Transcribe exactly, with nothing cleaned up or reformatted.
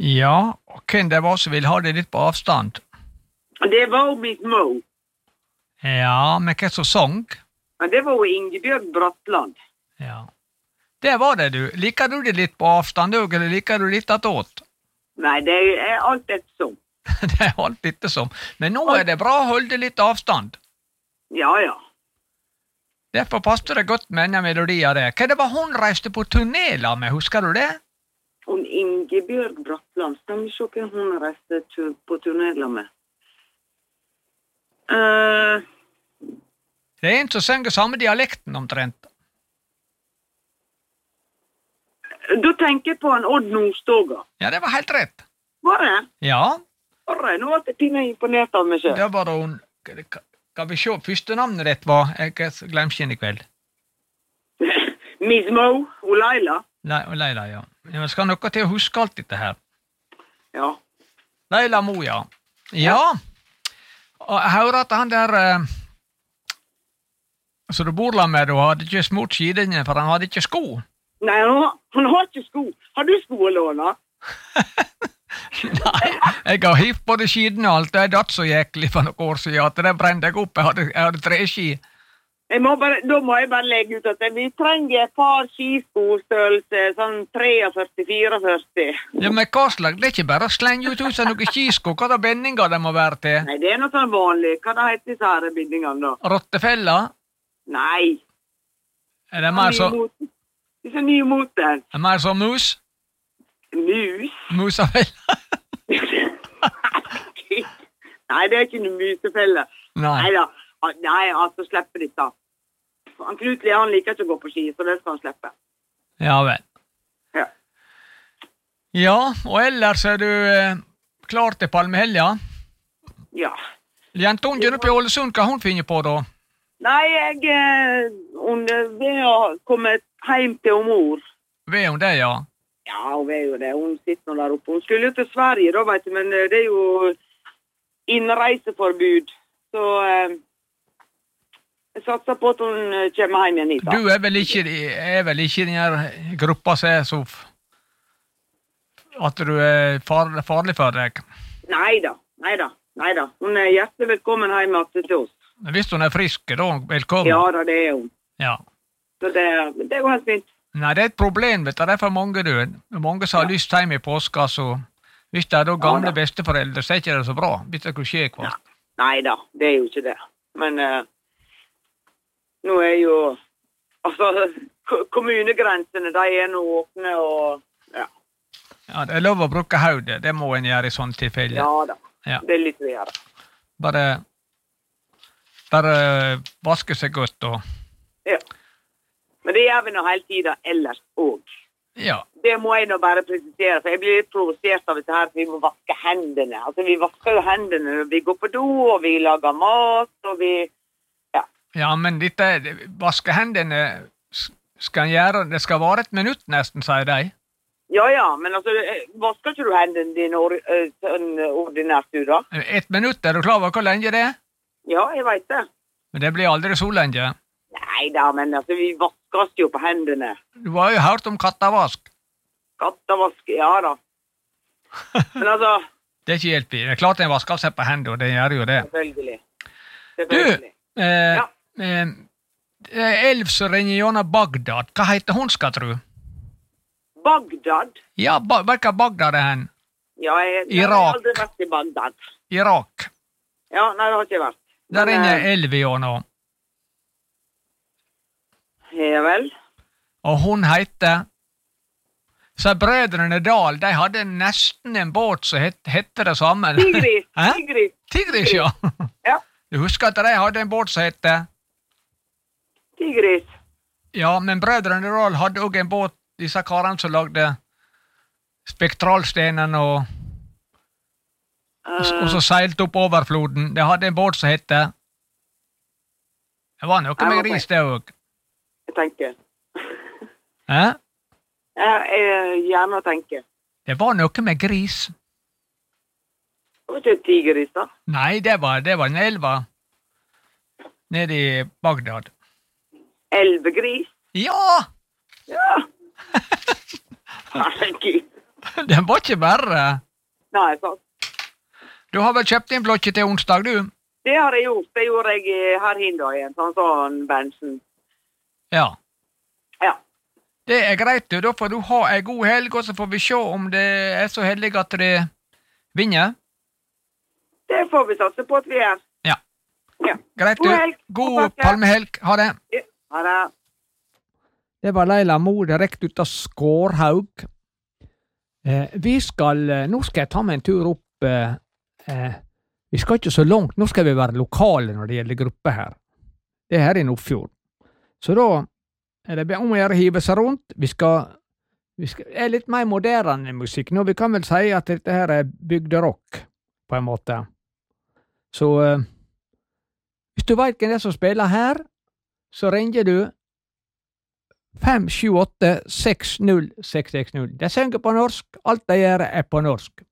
Ja, og hvem det var som ville ha det litt på avstand? Det var jo Miss Mo. Ja, men hva som sang? Men det var jo Ingebjørg Bratland. Ja. Det var det, du. Liker du det litt på avstand, eller liker du litt attåt? Nei, det er alt ettersom. Det er alt ettersom. Men nå er det bra å holde litt avstand. Ja, ja. Derfor passer det godt med denne melodien der. Hva det var hun reiste på turnéla med, husker du det? Hun Ingebjørg Bratland, skal vi se hva hun reiste tu- på turnéla med. Uh, Det er en som synger samme dialekten omtrent. da tenker jeg på en Odd Nordstoga. Ja, det var helt rett. Var det? Ja, Var det? Nå var jeg pinlig imponert av meg selv. det var da hun... Kan vi se, første navnet ditt var... Jeg glemte ikke i kveld. Miss Mo og Laila. Le Leila, ja. Jeg skal noe til å huske alt dette her. Ja. Leila Mo, ja. Ja. Og jeg hører at han der... Eh, så du bor la med, du hadde ikke smurt skidene, for han hadde ikke sko. Nei, han, han har ikke sko. Har du sko å låne? Nei, jeg har hivet både skidene og alt. Det er datt så jæklig for noen år siden at det brente jeg opp. Jeg hadde, jeg hadde tre ski. Jeg må bare, da må jeg bare legge ut at vi trenger et par skiskostørrelse, sånn førti-tre førti. Ja, men hva slag? Det er ikke bare å slenge ut ut av noen skisko. Hva da bindinga det må være til? Nei, det er noe sånn vanlig. Hva da heter disse her bindingene da? Rottefella? Nei. Er det mer så... Disse nye moten. Er det mer så mus? Mus? Musafella? Nei, det er ikke noen musefelle. Nei. Neida. Nei, altså slipper disse. Han Knut Lee, han liker ikke å gå på ski, så det skal han slippe. Ja vel. Ja. Ja, og ellers er du eh, klar til Palmehelga? Ja. Jentungen oppe i Ålesund, hva hun finner på da? Nei, jeg eh, hun er ved å komme hjem til mor. Vet hun det, ja? Ja, hun vet jo det. Hun sitter nå der oppe. Hun skulle jo til Sverige da, vet du, men det er jo innreiseforbud. Så eh, jeg satser på at hun kommer hjem igjen hit. Da. Du er vel ikke, er vel ikke i denne gruppa som er så... At du er far, farlig for deg? Neida, neida, neida. Hun er hjertelig velkommen hjem til oss. Hvis hun er frisk, da velkommen. Ja, da, det er hun. Ja. Så det, det går helt fint. Nei, det er et problem, vet du. Det er for mange, du. Mange som har Ja. lyst hjem i påska, så... Hvis det er da gamle Ja, da. besteforeldre, så er ikke det så bra. Hvis det kunne skje Ja. kvart. Neida, det er jo ikke det. Men eh, nå er jo... Altså, ko- kommunegrensene, de er nå åpne, og... Ja, Ja, det er lov å bruke hodet. Det må en gjøre i sånne tilfeller. ja da. Ja. Det er litt å gjøre. Bare... Bare vaske seg godt, og... Ja. Men det gjør vi nå hele tiden ellers også. Ja. Det må jeg nå bare presisere, for jeg blir litt provosert av dette her, for vi må vaske hendene. Altså, vi vasker jo hendene når vi går på do, og vi lager mat, og vi... Ja. Ja, men dette... Vaske hendene s- skal en gjøre... Det skal være et minutt nesten, sier de. Ja, ja, men altså, eh, vasker ikke du hendene dine or eh, sånn ordinært, du da? Et minutt, er du klar over hvor lenge det er? Ja, jeg vet det. Men det blir aldri så lenge. Nei da, men altså, vi vasker oss jo på hendene. Du har jo hørt om kattavask. Kattavask, ja da. Men altså, Det er ikke hjelp i. Det er klart en vasker seg på hendene, og det gjør jo det. selvfølgelig. Du, Selvfølgelig. eh, Ja. eh, eh, elv som renner gjennom Bagdad, hva heter hun, skal tro? Bagdad? Ja, ba hva Bagdad er hen? Ja, jeg, jeg Irak. har aldri vært i Bagdad. Irak. Ja, nei, det har ikke jeg vært. Der Men, renner eh, elv gjennom. Ja vel. Og hun heter... Så brødrene Dahl, de hadde nesten en båt som het, hette det samme. Tigris, Hæ? Tigris. Tigris, ja. Ja, Du husker at de hadde en båt som hette... Tigris. Ja, men brødrene Dahl hadde også en båt, disse karene som lagde spektralstenen og, og, og så seilte opp over floden. De hadde en båt som hette... Det var noe Jeg med må gris, det også. Jeg tenker. Hæ? Jeg, jeg gjerne tenker. Det var noe med gris. Det var ikke et tigris da. Nei, det var, det var en elva nede i Bagdad. Elvegris. Ja! Ja. Herregud. Den var ikke verre. Nei, sant. Du har vel kjøpt inn blokke til onsdag, du? Det har jeg gjort. Det gjorde jeg i her hindagen, sånn sånn Bensen. Ja. Ja. Det er greit, du. Da får du ha en god helg, og så får vi se om det er så heldig at det vinner. Det får vi satse på at vi er. Ja. Ja. Greit, du. God helg. God palmehelg. Ha det. Ja. Ha det. Det var Leila Mo direkte ut av Skårhaug. Eh, vi skal, nå skal jeg ta meg en tur opp, eh, eh, vi skal ikke så langt, nå skal vi være lokale når det gjelder gruppe her. Det er her i Nordfjord. Så da er det om å gjøre hive seg rundt. Vi skal, vi skal, er litt mer moderne musikk nå, vi kan vel si at dette her er bygderock, på en måte. Så, eh, hvis du vet hvem det er som spiller her, så ringer du fem sju åtte seks null seks seks null. De synger på norsk, alt de gjør er på norsk.